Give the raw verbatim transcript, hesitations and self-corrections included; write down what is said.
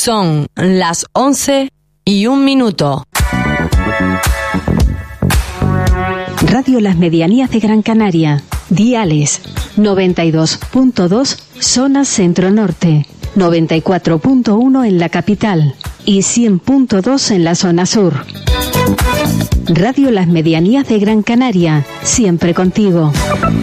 Son las once y un minuto. Radio Las Medianías de Gran Canaria. Diales noventa y dos punto dos zona centro-norte, noventa y cuatro punto uno en la capital y cien punto dos en la zona sur. Radio Las Medianías de Gran Canaria, siempre contigo.